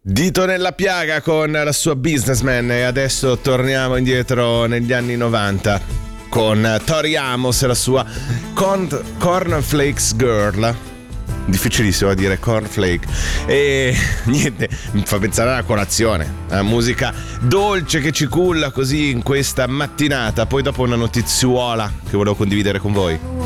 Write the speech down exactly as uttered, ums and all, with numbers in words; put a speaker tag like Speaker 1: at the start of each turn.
Speaker 1: Dito nella piaga con la sua Businessman, e adesso torniamo indietro negli anni novanta con Tori Amos e la sua Corn- Cornflakes Girl. Difficilissimo a dire, Cornflake. E niente, mi fa pensare alla colazione, alla musica dolce che ci culla così in questa mattinata. Poi dopo una notiziuola che volevo condividere con voi.